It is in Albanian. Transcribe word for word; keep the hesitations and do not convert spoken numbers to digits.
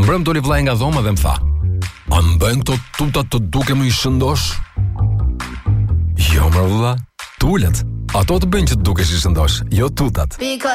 Mbrëm doli vllai nga dhoma dhe më tha: "A më bëjnë këto tutat të dukem i shëndosh?" Jo, më vëlla, tulet. Ato të bëjnë që të dukesh i shëndosh, jo tutat.